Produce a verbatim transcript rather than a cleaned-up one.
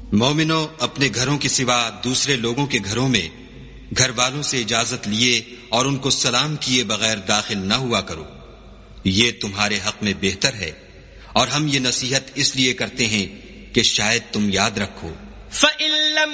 मोमिनो, अपने घरों के सिवा दूसरे लोगों के घरों में घर वालों से इजाजत लिए और उनको सलाम किए बगैर दाखिल न हुआ करो। ये तुम्हारे हक में बेहतर है, और हम ये नसीहत इसलिए करते हैं कि शायद तुम याद रखो।